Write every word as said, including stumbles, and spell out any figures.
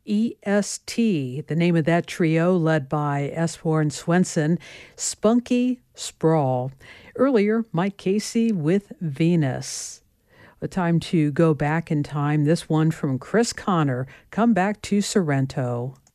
E S T, the name of that trio led by Esbjorn Svensson, Spunky Sprawl. Earlier, Mike Casey with Venus. A time to go back in time. This one from Chris Connor, Come Back to Sorrento.